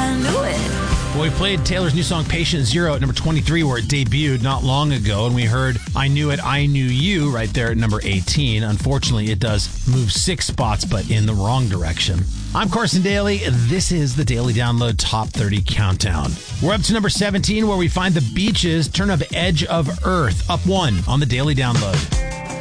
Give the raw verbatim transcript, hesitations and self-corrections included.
I knew it. Well, we played Taylor's new song, Patient Zero, at number twenty-three, where it debuted not long ago, and we heard I Knew It, I Knew You right there at number eighteen. Unfortunately, it does move six spots, but in the wrong direction. I'm Carson Daly. This is the Daily Download Top thirty Countdown. We're up to number seventeen, where we find the Beaches' Turn of Edge of Earth, up one on the Daily Download.